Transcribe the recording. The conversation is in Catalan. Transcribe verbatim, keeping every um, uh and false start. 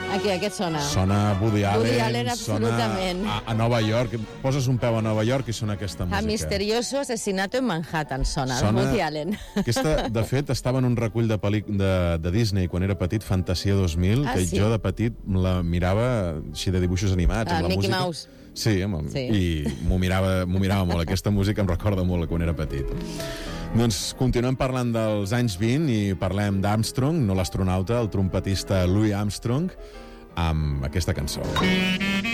Aquí, aquest sona. Sona Woody Allen, Woody Allen, sona absolutament. a, a Nova York. Poses un peu a Nova York i sona aquesta música. A Misterioso Asesinato en Manhattan sona, Sona... Woody Allen. Aquesta, de fet, estava en un recull de, pel·lic... de, de Disney quan era petit, Fantasia dos mil, Ah, que sí? jo de petit la mirava així de dibuixos animats. Ah, amb la Mickey música. Mouse. Sí, amb... Sí. i m'ho mirava, m'ho mirava molt. Aquesta música em recorda molt quan era petit. Doncs continuem parlant dels anys vint i parlem d'Armstrong, no l'astronauta, el trompetista Louis Armstrong, amb aquesta cançó.